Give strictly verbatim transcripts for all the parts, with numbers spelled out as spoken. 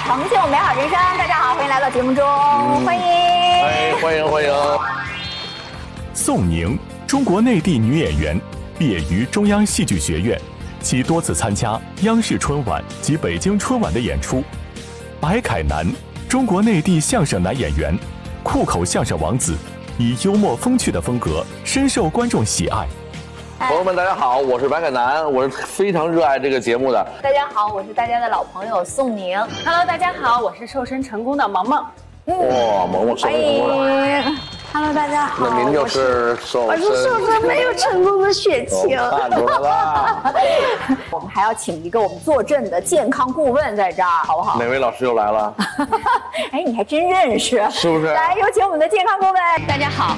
成就美好人生。大家好，欢迎来到节目中，嗯、欢迎， 哎，欢迎欢迎。 宋宁，中国内地女演员，毕业于中央戏剧学院，其多次参加央视春晚及北京春晚的演出。白凯南，中国内地相声男演员，酷口相声王子，以幽默风趣的风格深受观众喜爱。 朋友们，大家好，我是白凯南，我是非常热爱这个节目的。 大家好，我是大家的老朋友宋宁。 Hello， 大家好，我是瘦身成功的萌萌。 哇、嗯，萌萌瘦身成功了。 Hello， 大家好。 那您就是瘦身， 我是瘦身没有成功的血清。 看出来了。 我们还要请一个我们坐镇的健康顾问在这儿，好不好？ 哪位老师又来了？ 哎，你还真认识， 是不是？ 来，有请我们的健康顾问。 大家好。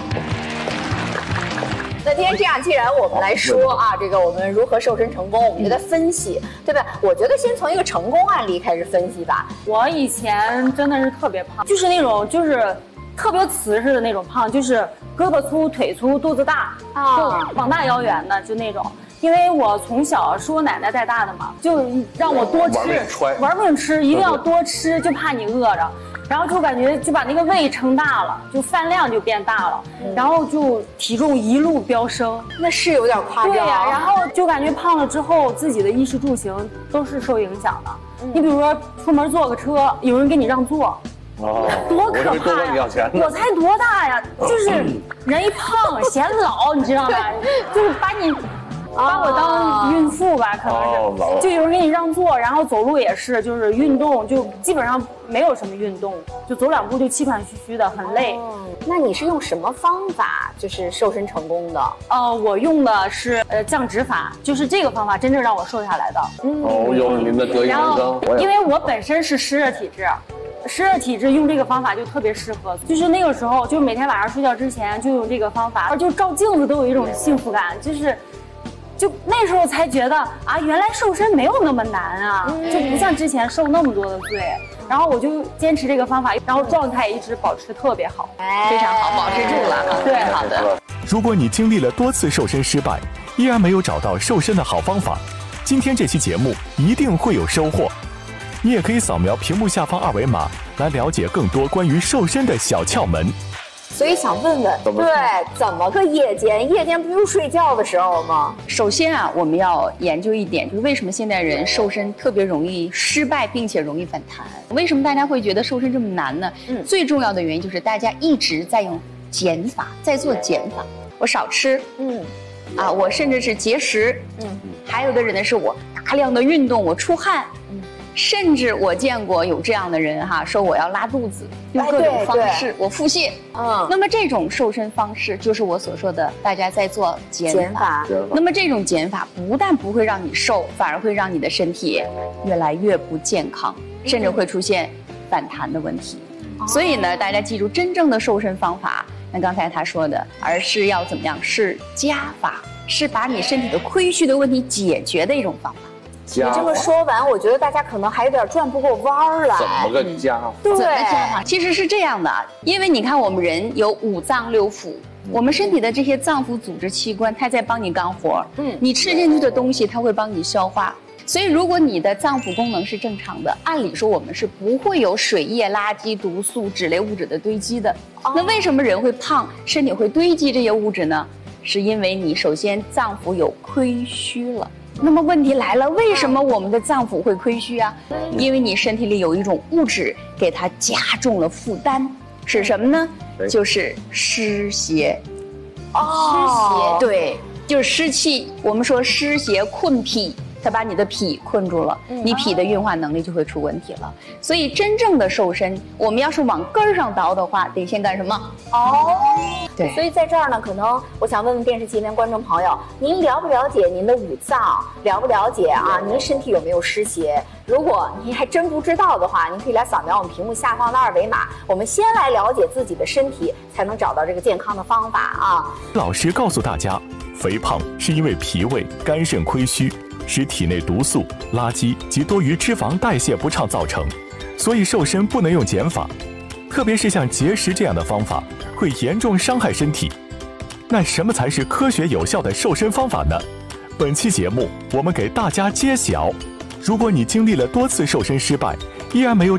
那今天这样，既然我们来说啊，这个我们如何瘦身成功，我们就在分析，对吧？我觉得先从一个成功案例开始分析吧。 我以前真的是特别胖，就是那种就是特别瓷实的那种胖，就是胳膊粗、腿粗、肚子大，啊、就膀大腰圆的，就那种。因为我从小是我奶奶带大的嘛，就让我多吃，玩命吃，一定要多吃，就怕你饿着。然后就感觉就把那个胃撑大了，就饭量就变大了，嗯、然后就体重一路飙升， 那是有点夸张。 对呀、啊，然后就感觉胖了之后，自己的衣食住行都是受影响的。嗯、你比如说出门坐个车，有人给你让座， 哦， 多可怕呀！我才多大呀？就是人一胖显老，你知道吗？就是把你。把我当孕妇吧，可能是，哦、就有人给你让座，然后走路也是，就是运动就基本上没有什么运动，就走两步就气喘吁吁的，很累。 哦、那你是用什么方法就是瘦身成功的？ 呃，我用的是呃降脂法，就是这个方法真正让我瘦下来的。 嗯、哦，有您的得意门生。 因为我本身是湿热体质。湿热体质用这个方法就特别适合，就是那个时候，就每天晚上睡觉之前就用这个方法，就照镜子都有一种幸福感，就是。就那时候才觉得啊，原来瘦身没有那么难啊，嗯、就不像之前受那么多的罪。然后我就坚持这个方法，然后状态一直保持特别好， 哎、 非常好，保持住了。对，好的。 如果你经历了多次瘦身失败，依然没有找到瘦身的好方法，今天这期节目一定会有收获。你也可以扫描屏幕下方二维码来了解更多关于瘦身的小窍门。 所以想问问，对，怎么个夜间？夜间不用睡觉的时候吗？ 首先啊，我们要研究一点，就是为什么现代人瘦身特别容易失败，并且容易反弹？为什么大家会觉得瘦身这么难呢？嗯，最重要的原因就是大家一直在用减法，在做减法。我少吃，嗯，啊，我甚至是节食，嗯，还有的人呢是我大量的运动，我出汗，嗯。甚至我见过有这样的人哈，说我要拉肚子，用各种方式我腹泻。嗯，那么这种瘦身方式就是我所说的大家在做减法。那么这种减法不但不会让你瘦，反而会让你的身体越来越不健康，甚至会出现反弹的问题。嗯、所以呢，大家记住，真正的瘦身方法，那刚才他说的，而是要怎么样？是加法，是把你身体的亏虚的问题解决的一种方法。 你这么说完，我觉得大家可能还有点转不过弯儿来。 怎么个加法？ 对， 怎么加法？其实是这样的，因为你看我们人有五脏六腑，嗯、我们身体的这些脏腑、组织、器官，它在帮你干活。嗯，你吃进去的东西，它会帮你消化。所以，如果你的脏腑功能是正常的，按理说我们是不会有水液、垃圾、毒素、脂类物质的堆积的。哦、那为什么人会胖，身体会堆积这些物质呢？是因为你首先脏腑有亏虚了。那么问题来了，为什么我们的脏腑会亏虚啊？因为你身体里有一种物质给它加重了负担，是什么呢？就是湿邪。 哦， 湿邪，对，就是湿气。我们说湿邪困脾，它把你的脾困住了，你脾的运化能力就会出问题了。所以真正的瘦身，我们要是往根儿上倒的话，得先干什么？ 哦， 对。 所以在这儿呢，可能我想问问电视机前观众朋友，您了不了解您的五脏？了不了解啊？您身体有没有湿邪？如果您还真不知道的话，您可以来扫描我们屏幕下方的二维码。我们先来了解自己的身体，才能找到这个健康的方法啊。 老师告诉大家，肥胖是因为脾胃、肝肾亏虚，使体内毒素、垃圾及多余脂肪代谢不畅造成，所以瘦身不能用减法，特别是像节食这样的方法会严重伤害身体。那什么才是科学有效的瘦身方法呢？本期节目我们给大家揭晓。如果你经历了多次瘦身失败，依然没有